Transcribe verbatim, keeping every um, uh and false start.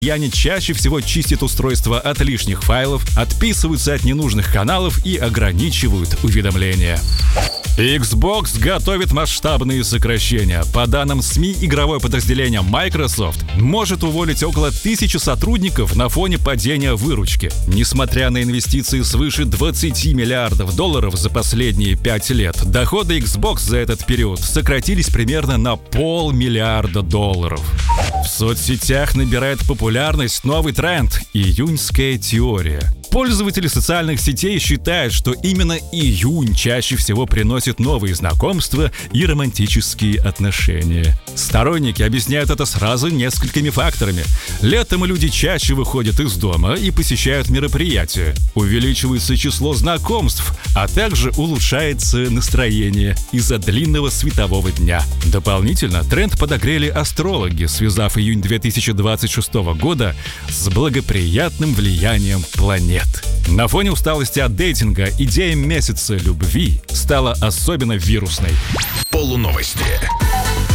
Россияне чаще всего чистят устройство от лишних файлов, отписываются от ненужных каналов и ограничивают уведомления. Xbox готовит масштабные сокращения. По данным СМИ, игровое подразделение Microsoft может уволить около тысячи сотрудников на фоне падения выручки. Несмотря на инвестиции свыше двадцати миллиардов долларов за последние пять лет, доходы Xbox за этот период сократились примерно на полмиллиарда долларов. В соцсетях набирает популярность новый тренд – июньская теория. Пользователи социальных сетей считают, что именно июнь чаще всего приносит новые знакомства и романтические отношения. Сторонники объясняют это сразу несколькими факторами. Летом люди чаще выходят из дома и посещают мероприятия. Увеличивается число знакомств, а также улучшается настроение из-за длинного светового дня. Дополнительно тренд подогрели астрологи, связав июнь две тысячи двадцать шестого года с благоприятным влиянием планет. На фоне усталости от дейтинга идея месяца любви стала особенно вирусной. Полуновости.